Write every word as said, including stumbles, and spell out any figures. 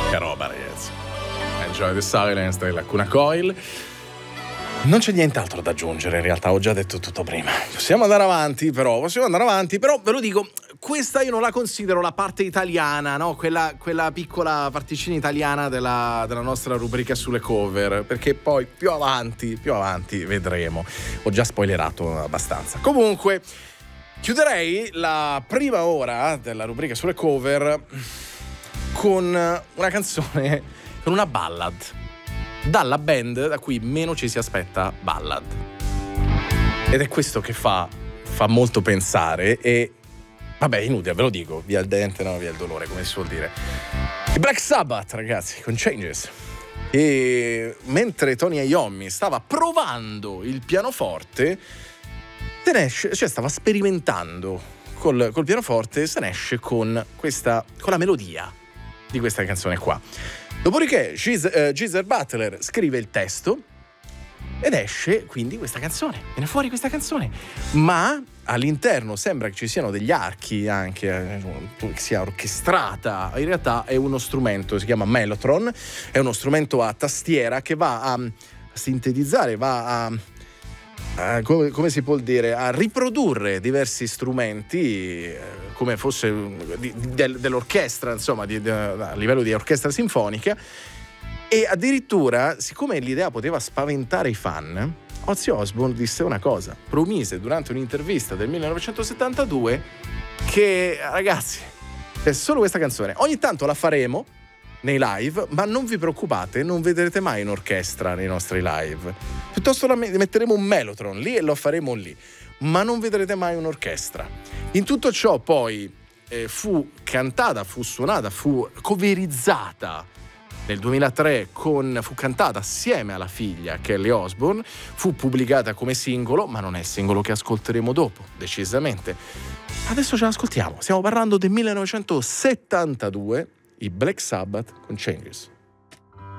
Che roba, ragazzi. Enjoy the Silence della Lacuna Coil. Non c'è nient'altro da aggiungere, in realtà ho già detto tutto prima. Possiamo andare avanti, però, possiamo andare avanti, però ve lo dico, questa io non la considero la parte italiana, no? Quella, quella piccola particina italiana della, della nostra rubrica sulle cover, perché poi più avanti, più avanti vedremo. Ho già spoilerato abbastanza. Comunque, chiuderei la prima ora della rubrica sulle cover con una canzone, con una ballad, dalla band da cui meno ci si aspetta ballad. Ed è questo che fa, fa molto pensare e, vabbè, inutile, ve lo dico, via il dente, no, via il dolore, come si suol dire. I Black Sabbath, ragazzi, con Changes. E mentre Tony Iommi stava provando il pianoforte, se ne esce, cioè stava sperimentando col, col pianoforte, se ne esce con questa, con la melodia di questa canzone qua. Dopodiché Geezer, uh, Geezer Butler scrive il testo ed esce quindi questa canzone, viene fuori questa canzone, ma all'interno sembra che ci siano degli archi anche, eh, che sia orchestrata. In realtà è uno strumento, si chiama Mellotron, è uno strumento a tastiera che va a sintetizzare, va a Uh, come, come si può dire, a riprodurre diversi strumenti eh, come fosse di, di, dell'orchestra, insomma, di, di, a livello di orchestra sinfonica. E addirittura, siccome l'idea poteva spaventare i fan, Ozzy Osbourne disse una cosa, promise durante un'intervista del millenovecentosettantadue che, ragazzi, è solo questa canzone, ogni tanto la faremo nei live, ma non vi preoccupate, non vedrete mai un'orchestra nei nostri live. Piuttosto la metteremo un Mellotron lì e lo faremo lì, ma non vedrete mai un'orchestra. In tutto ciò poi eh, fu cantata, fu suonata, fu coverizzata nel duemilatré, con, fu cantata assieme alla figlia Kelly Osbourne, fu pubblicata come singolo, ma non è il singolo che ascolteremo dopo, decisamente. Adesso ce l'ascoltiamo, stiamo parlando del millenovecentosettantadue, i Black Sabbath con Changes.